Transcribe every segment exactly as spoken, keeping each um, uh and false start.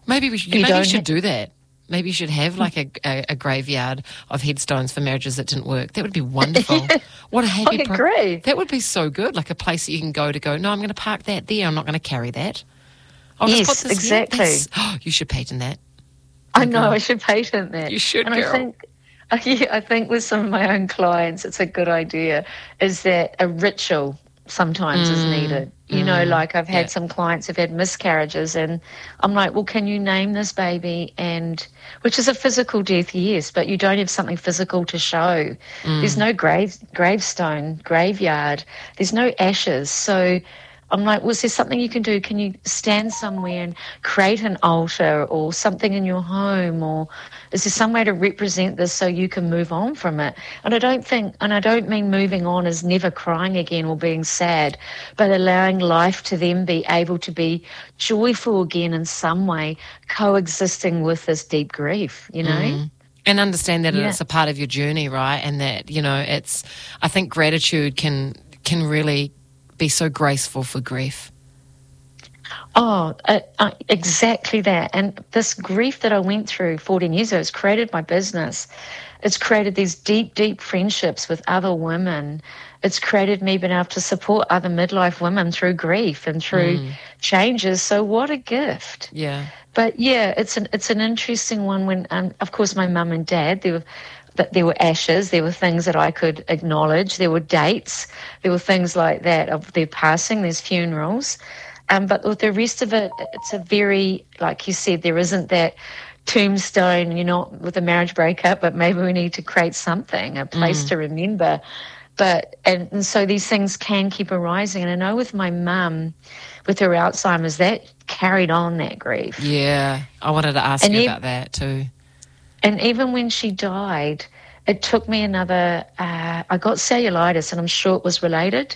Maybe we should, You maybe you don't should do that. Maybe you should have like a, a, a graveyard of headstones for marriages that didn't work. That would be wonderful. What a happy I agree. That would be so good, like a place that you can go to go, no, I'm going to park that there. I'm not going to carry that. I'll Yes, just put this exactly. Here. Oh, you should patent that. I know, I should patent that. You should, and girl. I think, yeah, I think with some of my own clients, it's a good idea, is that a ritual sometimes mm, is needed. You mm, know, like I've had yeah. some clients who've had miscarriages, and I'm like, well, can you name this baby? And which is a physical death, yes, but you don't have something physical to show. Mm. There's no grave gravestone, graveyard. There's no ashes. So I'm like, was there something you can do? Can you stand somewhere and create an altar or something in your home? Or is there some way to represent this so you can move on from it? And I don't think, and I don't mean moving on as never crying again or being sad, but allowing life to then be able to be joyful again in some way, coexisting with this deep grief, you know? Mm. And understand that yeah. it's a part of your journey, right? And that, you know, it's, I think gratitude can can really be so graceful for grief. Oh, uh, uh, exactly that. And this grief that I went through fourteen years ago has created my business. It's created these deep, deep friendships with other women. It's created me being able to support other midlife women through grief and through mm. changes. So what a gift. Yeah. But yeah, it's an it's an interesting one when, um, of course, my mum and dad, they were But there were ashes, there were things that I could acknowledge, there were dates, there were things like that of their passing, there's funerals. Um, but with the rest of it, it's a very, like you said, there isn't that tombstone, you're not with a marriage breakup, but maybe we need to create something, a place mm. to remember. But and, and so these things can keep arising. And I know with my mum, with her Alzheimer's, that carried on that grief. Yeah, I wanted to ask and you e- about that too. And even when she died, it took me another, uh, I got cellulitis, and I'm sure it was related,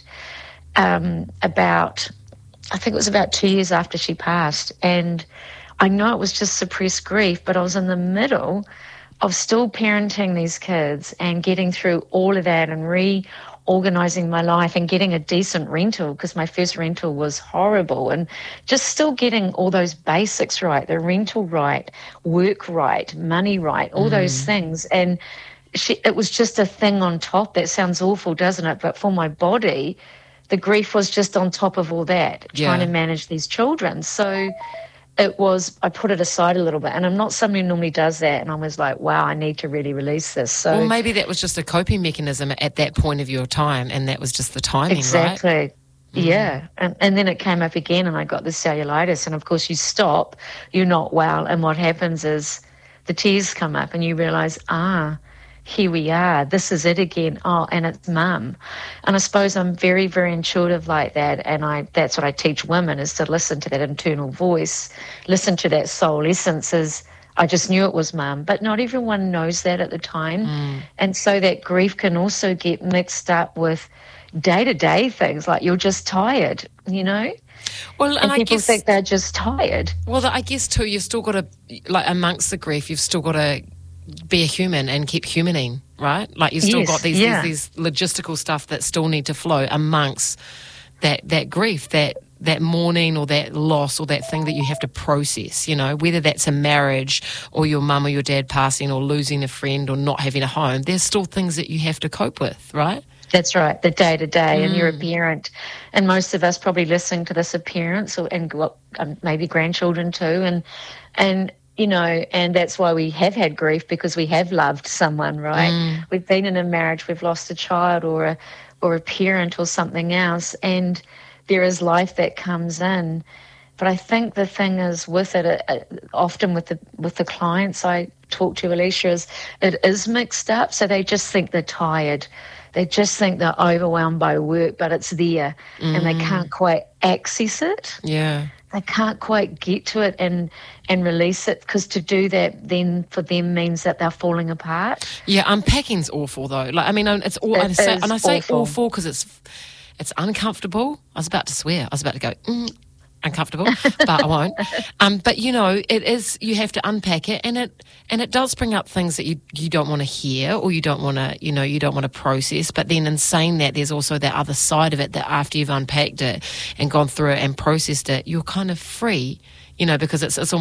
um, about, I think it was about two years after she passed. And I know it was just suppressed grief, but I was in the middle of still parenting these kids and getting through all of that and reorganizing my life and getting a decent rental, because my first rental was horrible, and just still getting all those basics right, the rental right, work right, money right, all mm. those things. And she, it was just a thing on top. That sounds awful, doesn't it? But for my body, the grief was just on top of all that, yeah. trying to manage these children. So it was, I put it aside a little bit, and I'm not somebody who normally does that, and I was like, wow, I need to really release this. So well, maybe that was just a coping mechanism at that point of your time, and that was just the timing, exactly. right? Exactly, mm. yeah. And, and then it came up again, and I got the cellulitis, and of course you stop, you're not well, and what happens is the tears come up, and you realise, ah, here we are, this is it again. Oh, and it's mum. And I suppose I'm very, very intuitive like that, and I that's what I teach women, is to listen to that internal voice, listen to that soul essence. Is I just knew it was mum, but not everyone knows that at the time. Mm. And so that grief can also get mixed up with day-to-day things, like you're just tired, you know? Well, and, and I people guess, think they're just tired. Well, I guess too, you've still got to, like amongst the grief, you've still got to be a human and keep humaning, right? Like you've still yes, got these, yeah. these these logistical stuff that still need to flow amongst that that grief, that that mourning or that loss or that thing that you have to process, you know, whether that's a marriage or your mum or your dad passing or losing a friend or not having a home, there's still things that you have to cope with, right? That's right, the day-to-day, mm. and you're a parent. And most of us probably listening to this are parents, or, and well, um, maybe grandchildren too, and and you know, and that's why we have had grief, because we have loved someone, right? Mm. We've been in a marriage, we've lost a child or a or a parent or something else, and there is life that comes in. But I think the thing is with it, uh, often with the with the clients I talk to, Alicia, is it is mixed up. So they just think they're tired. They just think they're overwhelmed by work, but it's there, mm. and they can't quite access it. Yeah. They can't quite get to it and, and release it, because to do that then for them means that they're falling apart. Yeah, unpacking's awful though. Like I mean, it's all, it I say, and I say awful. awful because it's it's uncomfortable. I was about to swear. I was about to go mm, uncomfortable, but I won't. Um, but you know, it is. You have to unpack it, and it and it does bring up things that you you don't want to hear, or you don't want to, you know, you don't want to process. But then in saying that, there's also that other side of it, that after you've unpacked it and gone through it and processed it, you're kind of free, you know, because it's it's almost